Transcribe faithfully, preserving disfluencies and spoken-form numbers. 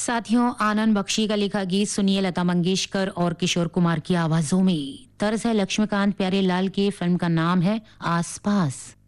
साथियों, आनंद बख्शी का लिखा गीत सुनिए लता मंगेशकर और किशोर कुमार की आवाजों में। तर्ज है लक्ष्मीकांत प्यारेलाल के, फिल्म का नाम है आसपास।